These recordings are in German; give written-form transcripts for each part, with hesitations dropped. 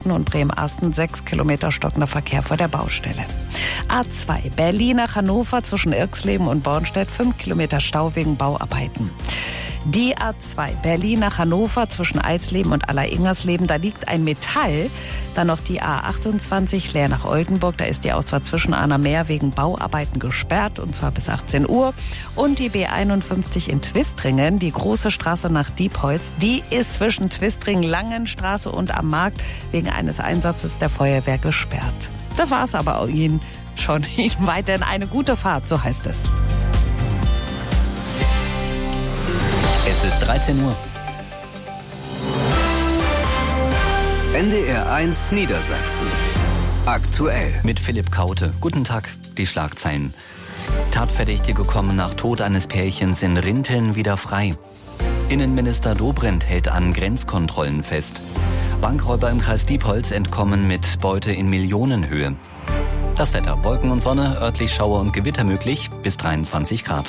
Süden und Bremen-Asten 6 Kilometer stockender Verkehr vor der Baustelle. A2 Berlin nach Hannover zwischen Irxleben und Bornstedt 5 Kilometer Stau wegen Bauarbeiten. Die A2 Berlin nach Hannover zwischen Alsleben und Aller-Ingersleben, da liegt ein Metall. Dann noch die A28 Leer nach Oldenburg, da ist die Ausfahrt zwischen Arnhem wegen Bauarbeiten gesperrt, und zwar bis 18 Uhr. Und die B51 in Twistringen, die große Straße nach Diepholz, die ist zwischen Twistringen, Langenstraße und am Markt wegen eines Einsatzes der Feuerwehr gesperrt. Das war's aber auch Ihnen schon. Ihnen weiterhin eine gute Fahrt, so heißt es. Es ist 13 Uhr. NDR 1 Niedersachsen. Aktuell. Mit Philipp Kaute. Guten Tag, die Schlagzeilen. Tatverdächtige kommen nach Tod eines Pärchens in Rinteln wieder frei. Innenminister Dobrindt hält an Grenzkontrollen fest. Bankräuber im Kreis Diepholz entkommen mit Beute in Millionenhöhe. Das Wetter: Wolken und Sonne, örtlich Schauer und Gewitter möglich, bis 23 Grad.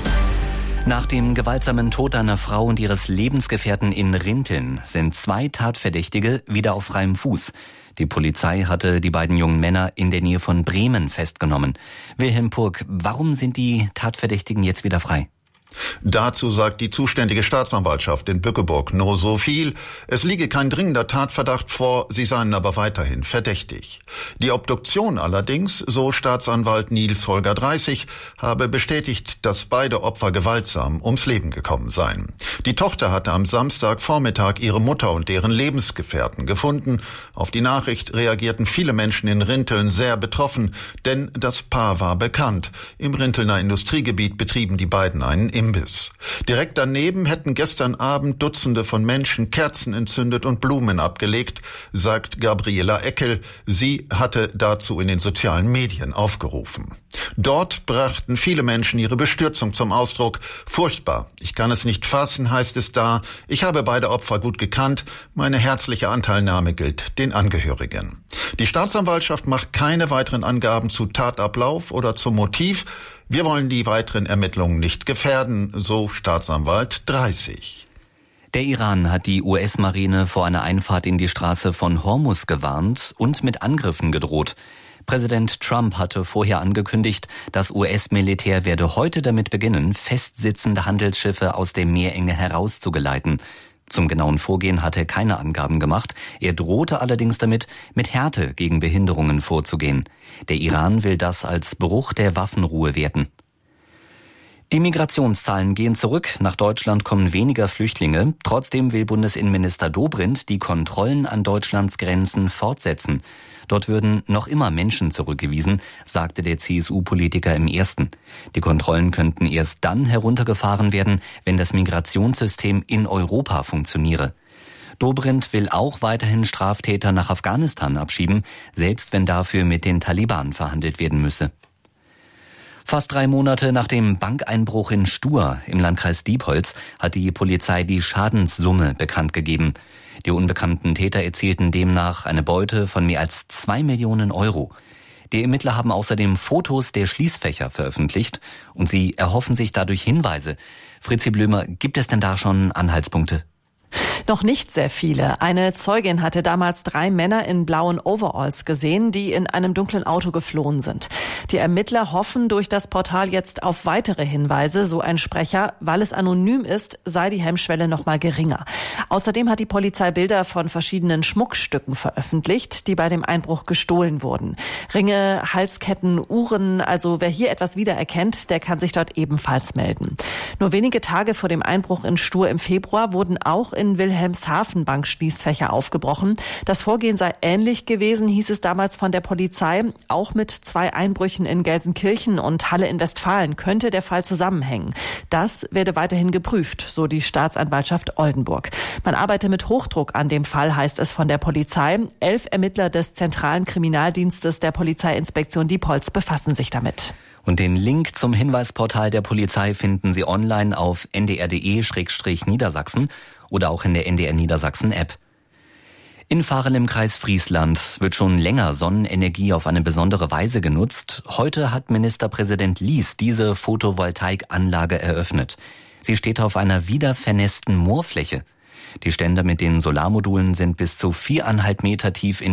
Nach dem gewaltsamen Tod einer Frau und ihres Lebensgefährten in Rinteln sind 2 Tatverdächtige wieder auf freiem Fuß. Die Polizei hatte die beiden jungen Männer in der Nähe von Bremen festgenommen. Wilhelm Purg, warum sind die Tatverdächtigen jetzt wieder frei? Dazu sagt die zuständige Staatsanwaltschaft in Bückeburg nur so viel: Es liege kein dringender Tatverdacht vor, sie seien aber weiterhin verdächtig. Die Obduktion allerdings, so Staatsanwalt Nils Holger 30, habe bestätigt, dass beide Opfer gewaltsam ums Leben gekommen seien. Die Tochter hatte am Samstagvormittag ihre Mutter und deren Lebensgefährten gefunden. Auf die Nachricht reagierten viele Menschen in Rinteln sehr betroffen, denn das Paar war bekannt. Im Rintelner Industriegebiet betrieben die beiden einen Imbiss. Direkt daneben hätten gestern Abend Dutzende von Menschen Kerzen entzündet und Blumen abgelegt, sagt Gabriela Eckel. Sie hatte dazu in den sozialen Medien aufgerufen. Dort brachten viele Menschen ihre Bestürzung zum Ausdruck. Furchtbar, ich kann es nicht fassen, heißt es da. Ich habe beide Opfer gut gekannt. Meine herzliche Anteilnahme gilt den Angehörigen. Die Staatsanwaltschaft macht keine weiteren Angaben zu Tatablauf oder zum Motiv. Wir wollen die weiteren Ermittlungen nicht gefährden, so Staatsanwalt 30. Der Iran hat die US-Marine vor einer Einfahrt in die Straße von Hormuz gewarnt und mit Angriffen gedroht. Präsident Trump hatte vorher angekündigt, das US-Militär werde heute damit beginnen, festsitzende Handelsschiffe aus der Meerenge herauszugeleiten. Zum genauen Vorgehen hat er keine Angaben gemacht. Er drohte allerdings damit, mit Härte gegen Behinderungen vorzugehen. Der Iran will das als Bruch der Waffenruhe werten. Die Migrationszahlen gehen zurück. Nach Deutschland kommen weniger Flüchtlinge. Trotzdem will Bundesinnenminister Dobrindt die Kontrollen an Deutschlands Grenzen fortsetzen. Dort würden noch immer Menschen zurückgewiesen, sagte der CSU-Politiker im Ersten. Die Kontrollen könnten erst dann heruntergefahren werden, wenn das Migrationssystem in Europa funktioniere. Dobrindt will auch weiterhin Straftäter nach Afghanistan abschieben, selbst wenn dafür mit den Taliban verhandelt werden müsse. Fast 3 Monate nach dem Bankeinbruch in Stur im Landkreis Diepholz hat die Polizei die Schadenssumme bekannt gegeben. Die unbekannten Täter erzielten demnach eine Beute von mehr als 2 Millionen Euro. Die Ermittler haben außerdem Fotos der Schließfächer veröffentlicht und sie erhoffen sich dadurch Hinweise. Fritzi Blömer, gibt es denn da schon Anhaltspunkte? Noch nicht sehr viele. Eine Zeugin hatte damals 3 Männer in blauen Overalls gesehen, die in einem dunklen Auto geflohen sind. Die Ermittler hoffen durch das Portal jetzt auf weitere Hinweise, so ein Sprecher. Weil es anonym ist, sei die Hemmschwelle noch mal geringer. Außerdem hat die Polizei Bilder von verschiedenen Schmuckstücken veröffentlicht, die bei dem Einbruch gestohlen wurden. Ringe, Halsketten, Uhren, also wer hier etwas wiedererkennt, der kann sich dort ebenfalls melden. Nur wenige Tage vor dem Einbruch in Stur im Februar wurden auch in Wilhelmshaven Bankschließfächer aufgebrochen. Das Vorgehen sei ähnlich gewesen, hieß es damals von der Polizei. Auch mit 2 Einbrüchen in Gelsenkirchen und Halle in Westfalen könnte der Fall zusammenhängen. Das werde weiterhin geprüft, so die Staatsanwaltschaft Oldenburg. Man arbeite mit Hochdruck an dem Fall, heißt es von der Polizei. 11 Ermittler des Zentralen Kriminaldienstes der Polizeiinspektion Diepholz befassen sich damit. Und den Link zum Hinweisportal der Polizei finden Sie online auf ndr.de/Niedersachsen oder auch in der NDR Niedersachsen App. In Varennes im Kreis Friesland wird schon länger Sonnenenergie auf eine besondere Weise genutzt. Heute hat Ministerpräsident Lies diese Photovoltaikanlage eröffnet. Sie steht auf einer wiedervernässten Moorfläche. Die Ständer mit den Solarmodulen sind bis zu 4,5 Meter tief in